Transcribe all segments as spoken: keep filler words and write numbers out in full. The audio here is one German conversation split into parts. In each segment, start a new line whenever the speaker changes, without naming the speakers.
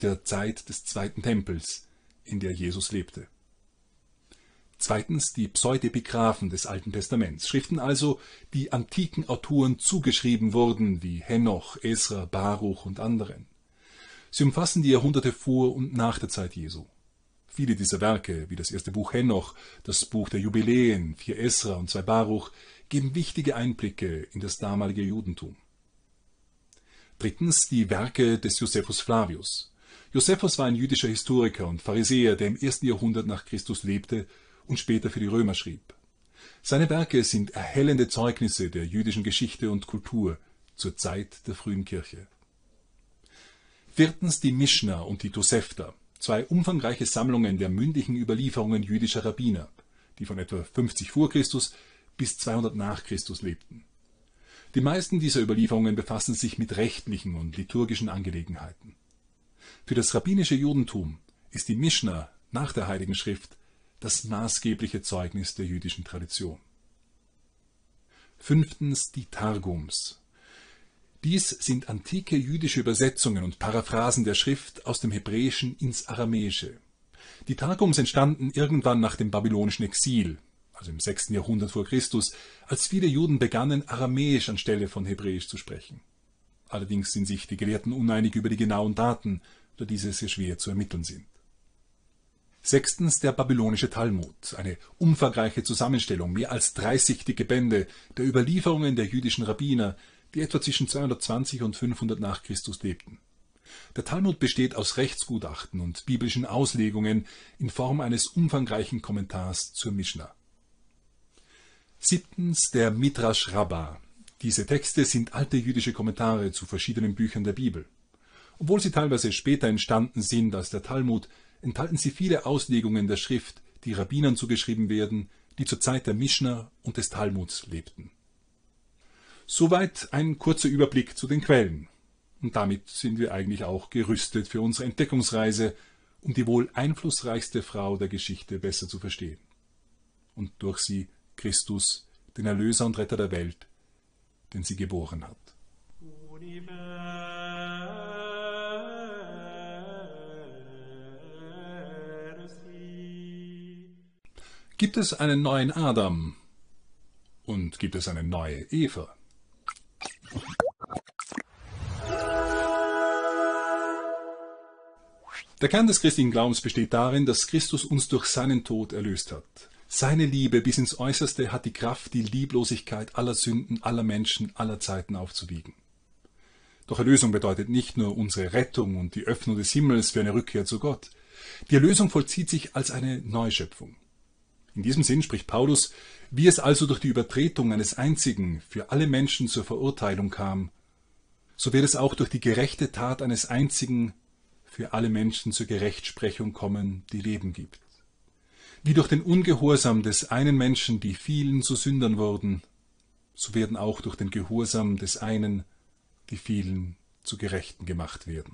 der Zeit des zweiten Tempels, in der Jesus lebte. Zweitens die Pseudepigraphen des Alten Testaments, Schriften also, die antiken Autoren zugeschrieben wurden, wie Henoch, Esra, Baruch und anderen. Sie umfassen die Jahrhunderte vor und nach der Zeit Jesu. Viele dieser Werke, wie das erste Buch Henoch, das Buch der Jubiläen, vier Esra und zwei Baruch, geben wichtige Einblicke in das damalige Judentum. Drittens die Werke des Josephus Flavius. Josephus war ein jüdischer Historiker und Pharisäer, der im ersten Jahrhundert nach Christus lebte und später für die Römer schrieb. Seine Werke sind erhellende Zeugnisse der jüdischen Geschichte und Kultur zur Zeit der frühen Kirche. Viertens die Mischna und die Tosefta, zwei umfangreiche Sammlungen der mündlichen Überlieferungen jüdischer Rabbiner, die von etwa fünfzig vor Christus bis zweihundert nach Christus lebten. Die meisten dieser Überlieferungen befassen sich mit rechtlichen und liturgischen Angelegenheiten. Für das rabbinische Judentum ist die Mischna nach der Heiligen Schrift das maßgebliche Zeugnis der jüdischen Tradition. Fünftens die Targums. Dies sind antike jüdische Übersetzungen und Paraphrasen der Schrift aus dem Hebräischen ins Aramäische. Die Targums entstanden irgendwann nach dem babylonischen Exil, also im sechsten Jahrhundert vor Christus, als viele Juden begannen, Aramäisch anstelle von Hebräisch zu sprechen. Allerdings sind sich die Gelehrten uneinig über die genauen Daten, da diese sehr schwer zu ermitteln sind. Sechstens der babylonische Talmud, eine umfangreiche Zusammenstellung, mehr als dreißig dicke Bände der Überlieferungen der jüdischen Rabbiner, die etwa zwischen zweihundertzwanzig und fünfhundert nach Christus lebten. Der Talmud besteht aus Rechtsgutachten und biblischen Auslegungen in Form eines umfangreichen Kommentars zur Mischna. Siebtens der Midrash Rabbah. Diese Texte sind alte jüdische Kommentare zu verschiedenen Büchern der Bibel. Obwohl sie teilweise später entstanden sind als der Talmud, enthalten sie viele Auslegungen der Schrift, die Rabbinern zugeschrieben werden, die zur Zeit der Mischna und des Talmuds lebten. Soweit ein kurzer Überblick zu den Quellen. Und damit sind wir eigentlich auch gerüstet für unsere Entdeckungsreise, um die wohl einflussreichste Frau der Geschichte besser zu verstehen. Und durch sie Christus, den Erlöser und Retter der Welt, den sie geboren hat. Gibt es einen neuen Adam und gibt es eine neue Eva? Der Kern des christlichen Glaubens besteht darin, dass Christus uns durch seinen Tod erlöst hat. Seine Liebe bis ins Äußerste hat die Kraft, die Lieblosigkeit aller Sünden, aller Menschen, aller Zeiten aufzuwiegen. Doch Erlösung bedeutet nicht nur unsere Rettung und die Öffnung des Himmels für eine Rückkehr zu Gott. Die Erlösung vollzieht sich als eine Neuschöpfung. In diesem Sinn spricht Paulus, wie es also durch die Übertretung eines einzigen für alle Menschen zur Verurteilung kam, so wird es auch durch die gerechte Tat eines einzigen für alle Menschen zur Gerechtsprechung kommen, die Leben gibt. Wie durch den Ungehorsam des einen Menschen die vielen zu Sündern wurden, so werden auch durch den Gehorsam des einen die vielen zu Gerechten gemacht werden.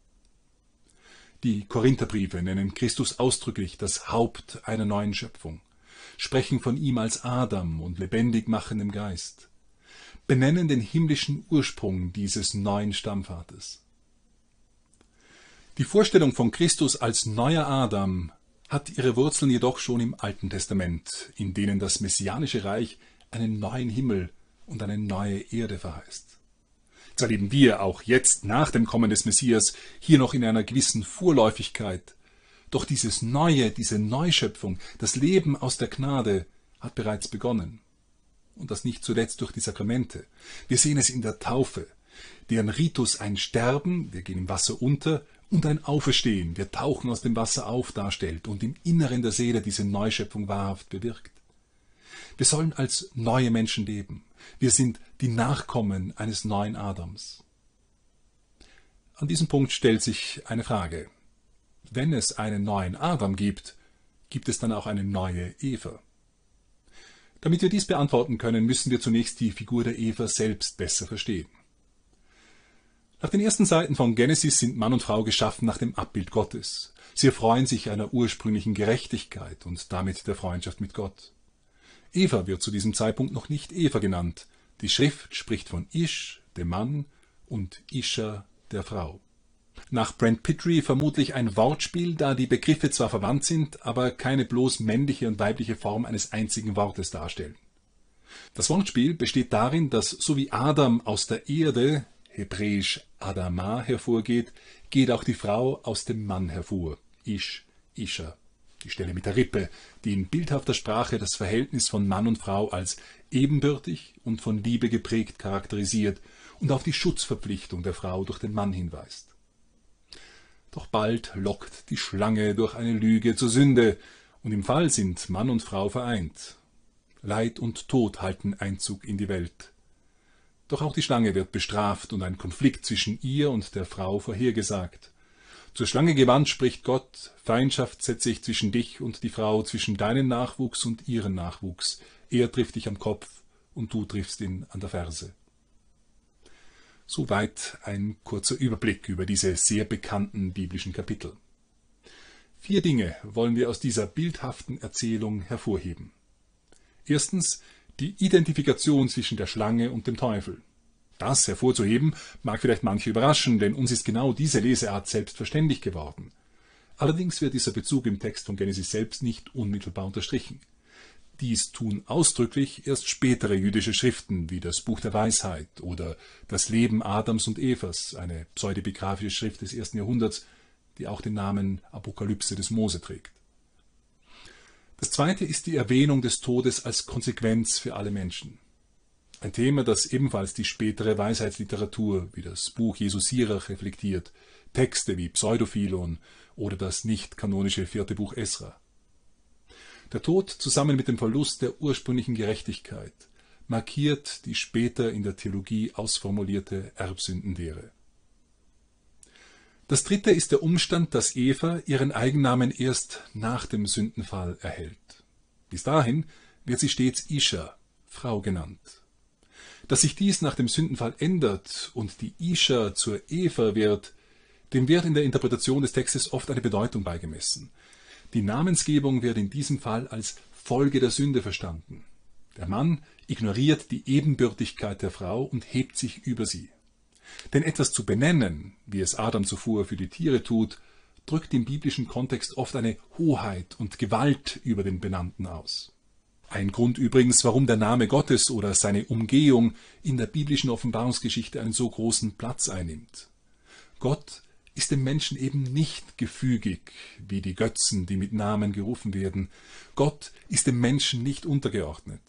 Die Korintherbriefe nennen Christus ausdrücklich das Haupt einer neuen Schöpfung, sprechen von ihm als Adam und lebendig machendem Geist, benennen den himmlischen Ursprung dieses neuen Stammvaters. Die Vorstellung von Christus als neuer Adam hat ihre Wurzeln jedoch schon im Alten Testament, in denen das messianische Reich einen neuen Himmel und eine neue Erde verheißt. Zwar leben wir auch jetzt nach dem Kommen des Messias hier noch in einer gewissen Vorläufigkeit, doch dieses Neue, diese Neuschöpfung, das Leben aus der Gnade hat bereits begonnen. Und das nicht zuletzt durch die Sakramente. Wir sehen es in der Taufe, deren Ritus ein Sterben, wir gehen im Wasser unter, und ein Auferstehen, wir tauchen aus dem Wasser auf, darstellt und im Inneren der Seele diese Neuschöpfung wahrhaft bewirkt. Wir sollen als neue Menschen leben. Wir sind die Nachkommen eines neuen Adams. An diesem Punkt stellt sich eine Frage. Wenn es einen neuen Adam gibt, gibt es dann auch eine neue Eva? Damit wir dies beantworten können, müssen wir zunächst die Figur der Eva selbst besser verstehen. Nach den ersten Seiten von Genesis sind Mann und Frau geschaffen nach dem Abbild Gottes. Sie erfreuen sich einer ursprünglichen Gerechtigkeit und damit der Freundschaft mit Gott. Eva wird zu diesem Zeitpunkt noch nicht Eva genannt. Die Schrift spricht von Ish, dem Mann, und Isha, der Frau. Nach Brent Pittry vermutlich ein Wortspiel, da die Begriffe zwar verwandt sind, aber keine bloß männliche und weibliche Form eines einzigen Wortes darstellen. Das Wortspiel besteht darin, dass so wie Adam aus der Erde, hebräisch Adama, hervorgeht, geht auch die Frau aus dem Mann hervor, Ish, Isha. Die Stelle mit der Rippe, die in bildhafter Sprache das Verhältnis von Mann und Frau als ebenbürtig und von Liebe geprägt charakterisiert und auf die Schutzverpflichtung der Frau durch den Mann hinweist. Doch bald lockt die Schlange durch eine Lüge zur Sünde, und im Fall sind Mann und Frau vereint. Leid und Tod halten Einzug in die Welt. Doch auch die Schlange wird bestraft und ein Konflikt zwischen ihr und der Frau vorhergesagt. Zur Schlange gewandt spricht Gott: Feindschaft setze ich zwischen dich und die Frau, zwischen deinen Nachwuchs und ihren Nachwuchs. Er trifft dich am Kopf und du triffst ihn an der Ferse. Soweit ein kurzer Überblick über diese sehr bekannten biblischen Kapitel. Vier Dinge wollen wir aus dieser bildhaften Erzählung hervorheben. Erstens die Identifikation zwischen der Schlange und dem Teufel. Das hervorzuheben mag vielleicht manche überraschen, denn uns ist genau diese Leseart selbstverständlich geworden. Allerdings wird dieser Bezug im Text von Genesis selbst nicht unmittelbar unterstrichen. Dies tun ausdrücklich erst spätere jüdische Schriften wie das Buch der Weisheit oder das Leben Adams und Evas, eine pseudepigraphische Schrift des ersten Jahrhunderts, die auch den Namen Apokalypse des Mose trägt. Das zweite ist die Erwähnung des Todes als Konsequenz für alle Menschen. Ein Thema, das ebenfalls die spätere Weisheitsliteratur wie das Buch Jesu Sirach reflektiert, Texte wie Pseudophilon oder das nicht-kanonische vierte Buch Esra. Der Tod zusammen mit dem Verlust der ursprünglichen Gerechtigkeit markiert die später in der Theologie ausformulierte Erbsündenlehre. Das dritte ist der Umstand, dass Eva ihren Eigennamen erst nach dem Sündenfall erhält. Bis dahin wird sie stets Isha, Frau genannt. Dass sich dies nach dem Sündenfall ändert und die Isha zur Eva wird, dem wird in der Interpretation des Textes oft eine Bedeutung beigemessen. Die Namensgebung wird in diesem Fall als Folge der Sünde verstanden. Der Mann ignoriert die Ebenbürtigkeit der Frau und hebt sich über sie. Denn etwas zu benennen, wie es Adam zuvor für die Tiere tut, drückt im biblischen Kontext oft eine Hoheit und Gewalt über den Benannten aus. Ein Grund übrigens, warum der Name Gottes oder seine Umgehung in der biblischen Offenbarungsgeschichte einen so großen Platz einnimmt. Gott ist dem Menschen eben nicht gefügig, wie die Götzen, die mit Namen gerufen werden. Gott ist dem Menschen nicht untergeordnet.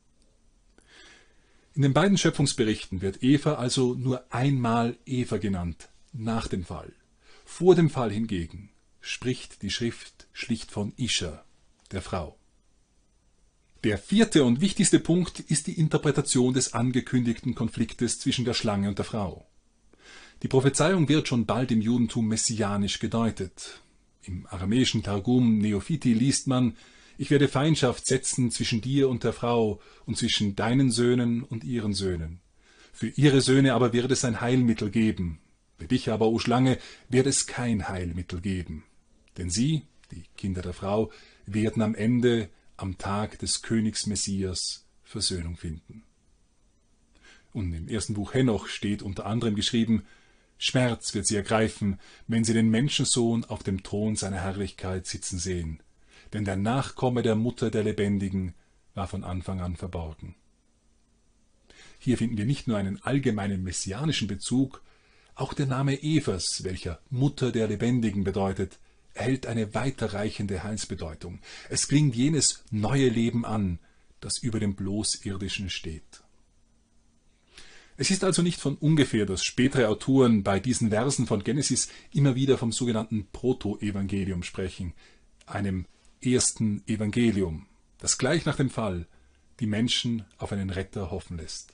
In den beiden Schöpfungsberichten wird Eva also nur einmal Eva genannt, nach dem Fall. Vor dem Fall hingegen spricht die Schrift schlicht von Isha, der Frau. Der vierte und wichtigste Punkt ist die Interpretation des angekündigten Konfliktes zwischen der Schlange und der Frau. Die Prophezeiung wird schon bald im Judentum messianisch gedeutet. Im aramäischen Targum Neophiti liest man: Ich werde Feindschaft setzen zwischen dir und der Frau und zwischen deinen Söhnen und ihren Söhnen. Für ihre Söhne aber wird es ein Heilmittel geben. Für dich aber, o Schlange, wird es kein Heilmittel geben. Denn sie, die Kinder der Frau, werden am Ende, am Tag des Königs Messias, Versöhnung finden. Und im ersten Buch Henoch steht unter anderem geschrieben: Schmerz wird sie ergreifen, wenn sie den Menschensohn auf dem Thron seiner Herrlichkeit sitzen sehen. Denn der Nachkomme der Mutter der Lebendigen war von Anfang an verborgen. Hier finden wir nicht nur einen allgemeinen messianischen Bezug, auch der Name Evas, welcher Mutter der Lebendigen bedeutet, erhält eine weiterreichende Heilsbedeutung. Es klingt jenes neue Leben an, das über dem bloß Irdischen steht. Es ist also nicht von ungefähr, dass spätere Autoren bei diesen Versen von Genesis immer wieder vom sogenannten Proto-Evangelium sprechen, einem ersten Evangelium, das gleich nach dem Fall die Menschen auf einen Retter hoffen lässt.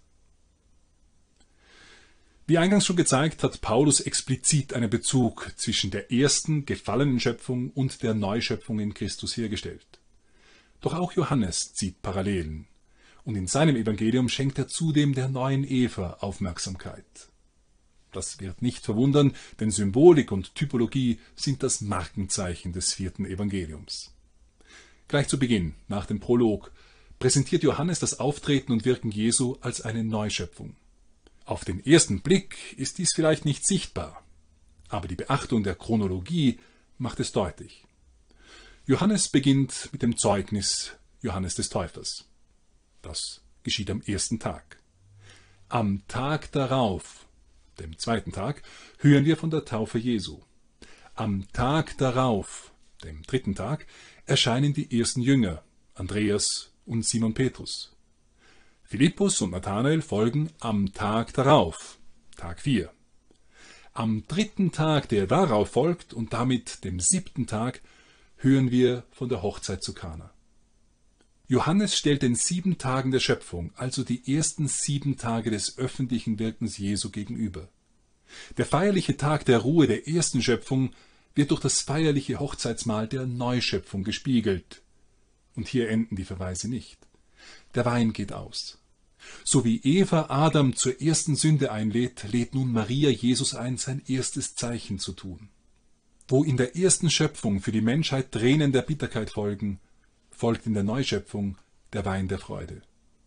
Wie eingangs schon gezeigt, hat Paulus explizit einen Bezug zwischen der ersten gefallenen Schöpfung und der Neuschöpfung in Christus hergestellt. Doch auch Johannes zieht Parallelen. Und in seinem Evangelium schenkt er zudem der neuen Eva Aufmerksamkeit. Das wird nicht verwundern, denn Symbolik und Typologie sind das Markenzeichen des vierten Evangeliums. Gleich zu Beginn, nach dem Prolog, präsentiert Johannes das Auftreten und Wirken Jesu als eine Neuschöpfung. Auf den ersten Blick ist dies vielleicht nicht sichtbar. aber die Beachtung der Chronologie macht es deutlich. Johannes beginnt mit dem Zeugnis Johannes des Täufers. Das geschieht am ersten Tag. Am Tag darauf, dem zweiten Tag, hören wir von der Taufe Jesu. Am Tag darauf, dem dritten Tag, erscheinen die ersten Jünger, Andreas und Simon Petrus. Philippus und Nathanael folgen am Tag darauf, Tag vier. Am dritten Tag, der darauf folgt, und damit dem siebten Tag, hören wir von der Hochzeit zu Kana. Johannes stellt den sieben Tagen der Schöpfung, also die ersten sieben Tage des öffentlichen Wirkens Jesu, gegenüber. Der feierliche Tag der Ruhe der ersten Schöpfung wird durch das feierliche Hochzeitsmahl der Neuschöpfung gespiegelt. Und hier enden die Verweise nicht. Der Wein geht aus. So wie Eva Adam zur ersten Sünde einlädt, lädt nun Maria Jesus ein, sein erstes Zeichen zu tun. Wo in der ersten Schöpfung für die Menschheit Tränen der Bitterkeit folgen, folgt in der Neuschöpfung der Wein der Freude.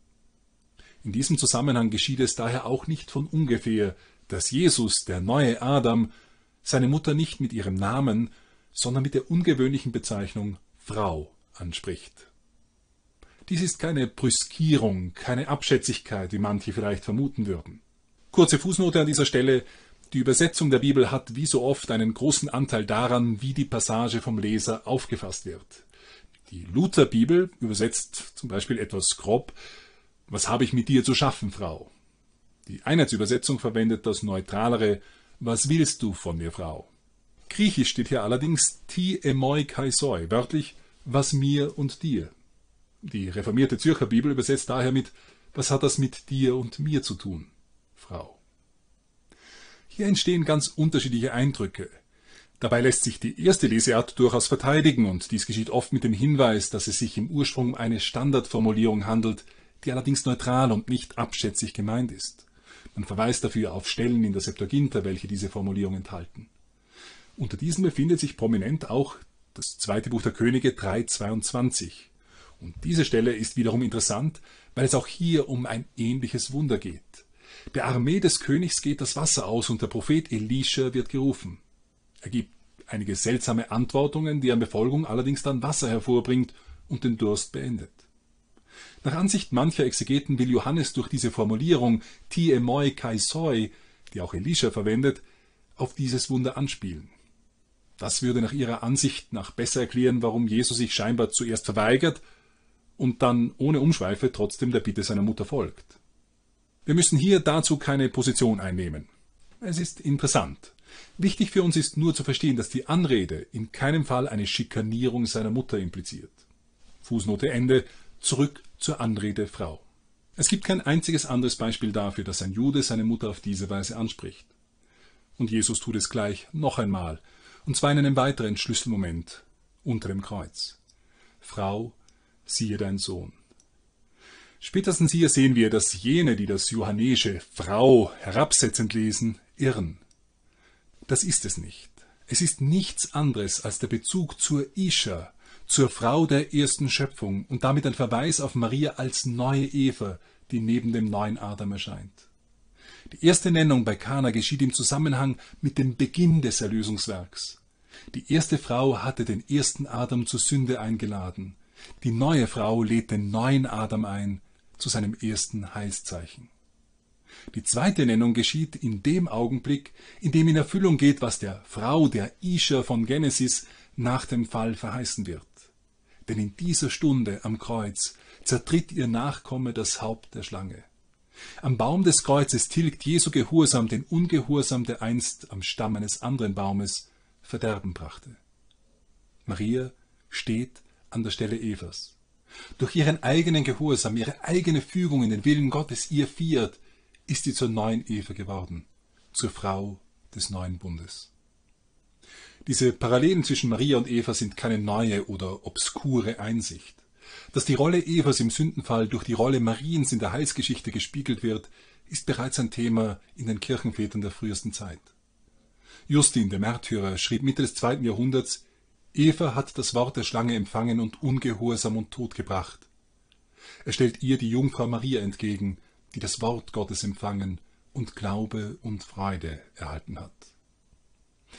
In diesem Zusammenhang geschieht es daher auch nicht von ungefähr, dass Jesus, der neue Adam, seine Mutter nicht mit ihrem Namen, sondern mit der ungewöhnlichen Bezeichnung Frau anspricht. Dies ist keine Brüskierung, keine Abschätzigkeit, wie manche vielleicht vermuten würden. Kurze Fußnote an dieser Stelle: Die Übersetzung der Bibel hat wie so oft einen großen Anteil daran, wie die Passage vom Leser aufgefasst wird. Die Lutherbibel übersetzt zum Beispiel etwas grob: Was habe ich mit dir zu schaffen, Frau? Die Einheitsübersetzung verwendet das neutralere: Was willst du von mir, Frau? Griechisch steht hier allerdings ti emoi kaisoi, wörtlich: Was mir und dir. Die reformierte Zürcher Bibel übersetzt daher mit: Was hat das mit dir und mir zu tun, Frau? Hier entstehen ganz unterschiedliche Eindrücke. Dabei lässt sich die erste Leseart durchaus verteidigen, und dies geschieht oft mit dem Hinweis, dass es sich im Ursprung um eine Standardformulierung handelt, die allerdings neutral und nicht abschätzig gemeint ist. Man verweist dafür auf Stellen in der Septuaginta, welche diese Formulierung enthalten. Unter diesen befindet sich prominent auch das zweite Buch der Könige drei zweiundzwanzig. Und diese Stelle ist wiederum interessant, weil es auch hier um ein ähnliches Wunder geht. Der Armee des Königs geht das Wasser aus und der Prophet Elisha wird gerufen. Er gibt einige seltsame Antwortungen, deren Befolgung allerdings dann Wasser hervorbringt und den Durst beendet. Nach Ansicht mancher Exegeten will Johannes durch diese Formulierung ti emoi kaisoi, die auch Elisha verwendet, auf dieses Wunder anspielen. Das würde nach ihrer Ansicht nach besser erklären, warum Jesus sich scheinbar zuerst verweigert und dann ohne Umschweife trotzdem der Bitte seiner Mutter folgt. Wir müssen hier dazu keine Position einnehmen. Es ist interessant. Wichtig für uns ist nur zu verstehen, dass die Anrede in keinem Fall eine Schikanierung seiner Mutter impliziert. Fußnote Ende. Zurück zur Anrede Frau. Es gibt kein einziges anderes Beispiel dafür, dass ein Jude seine Mutter auf diese Weise anspricht. Und Jesus tut es gleich noch einmal, und zwar in einem weiteren Schlüsselmoment unter dem Kreuz. Frau, siehe dein Sohn. Spätestens hier sehen wir, dass jene, die das johannäische Frau herabsetzend lesen, irren. Das ist es nicht. Es ist nichts anderes als der Bezug zur Isha, zur Frau der ersten Schöpfung, und damit ein Verweis auf Maria als neue Eva, die neben dem neuen Adam erscheint. Die erste Nennung bei Kana geschieht im Zusammenhang mit dem Beginn des Erlösungswerks. Die erste Frau hatte den ersten Adam zur Sünde eingeladen. Die neue Frau lädt den neuen Adam ein zu seinem ersten Heilszeichen. Die zweite Nennung geschieht in dem Augenblick, in dem in Erfüllung geht, was der Frau, der Isha von Genesis, nach dem Fall verheißen wird. Denn in dieser Stunde am Kreuz zertritt ihr Nachkomme das Haupt der Schlange. Am Baum des Kreuzes tilgt Jesu Gehorsam den Ungehorsam, der einst am Stamm eines anderen Baumes Verderben brachte. Maria steht an der Stelle Evas. Durch ihren eigenen Gehorsam, ihre eigene Fügung in den Willen Gottes, ihr Fiat, ist sie zur neuen Eva geworden, zur Frau des neuen Bundes. Diese Parallelen zwischen Maria und Eva sind keine neue oder obskure Einsicht. Dass die Rolle Evas im Sündenfall durch die Rolle Mariens in der Heilsgeschichte gespiegelt wird, ist bereits ein Thema in den Kirchenvätern der frühesten Zeit. Justin, der Märtyrer, schrieb Mitte des zweiten Jahrhunderts: Eva hat das Wort der Schlange empfangen und Ungehorsam und Tod gebracht. Er stellt ihr die Jungfrau Maria entgegen, die das Wort Gottes empfangen und Glaube und Freude erhalten hat.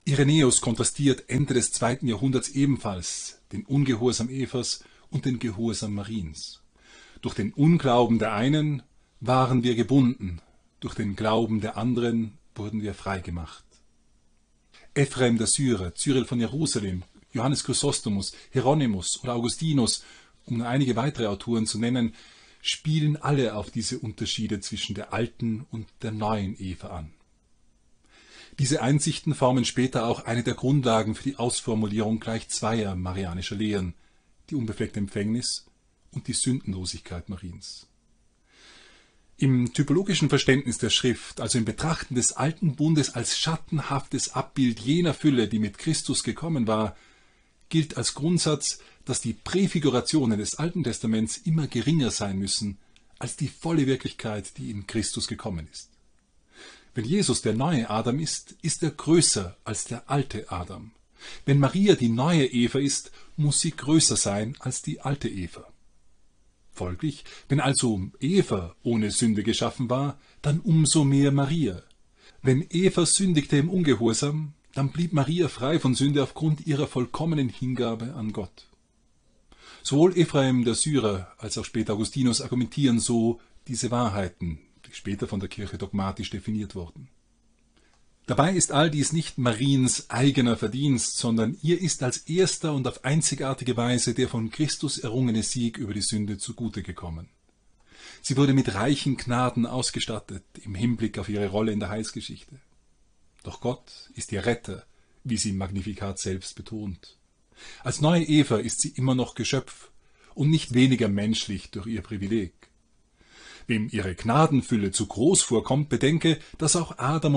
Irenäus kontrastiert Ende des zweiten Jahrhunderts ebenfalls den Ungehorsam Evas und den Gehorsam Mariens. Durch den Unglauben der einen waren wir gebunden, durch den Glauben der anderen wurden wir freigemacht. Ephrem der Syrer, Cyril von Jerusalem, Johannes Chrysostomus, Hieronymus oder Augustinus, um nur einige weitere Autoren zu nennen, spielen alle auf diese Unterschiede zwischen der alten und der neuen Eva an. Diese Einsichten formen später auch eine der Grundlagen für die Ausformulierung gleich zweier marianischer Lehren, die unbefleckte Empfängnis und die Sündenlosigkeit Mariens. Im typologischen Verständnis der Schrift, also im Betrachten des alten Bundes als schattenhaftes Abbild jener Fülle, die mit Christus gekommen war, gilt als Grundsatz, dass die Präfigurationen des Alten Testaments immer geringer sein müssen als die volle Wirklichkeit, die in Christus gekommen ist. Wenn Jesus der neue Adam ist, ist er größer als der alte Adam. Wenn Maria die neue Eva ist, muss sie größer sein als die alte Eva. Folglich, wenn also Eva ohne Sünde geschaffen war, dann umso mehr Maria. Wenn Eva sündigte im Ungehorsam, dann blieb Maria frei von Sünde aufgrund ihrer vollkommenen Hingabe an Gott. Sowohl Ephrem der Syrer als auch später Augustinus argumentieren so diese Wahrheiten, die später von der Kirche dogmatisch definiert wurden. Dabei ist all dies nicht Mariens eigener Verdienst, sondern ihr ist als erster und auf einzigartige Weise der von Christus errungene Sieg über die Sünde zugute gekommen. Sie wurde mit reichen Gnaden ausgestattet im Hinblick auf ihre Rolle in der Heilsgeschichte. Doch Gott ist ihr Retter, wie sie im Magnificat selbst betont. Als neue Eva ist sie immer noch Geschöpf und nicht weniger menschlich durch ihr Privileg. Wem ihre Gnadenfülle zu groß vorkommt, bedenke, dass auch Adam